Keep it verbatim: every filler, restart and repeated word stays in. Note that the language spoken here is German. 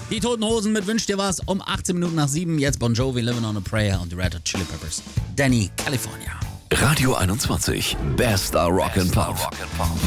Die Toten Hosen mit Wünsch dir was um achtzehn Minuten nach sieben. Jetzt Bon Jovi, Living on a Prayer und die Red Hot Chili Peppers. Danny, California. Radio einundzwanzig, bester Rock and Pop.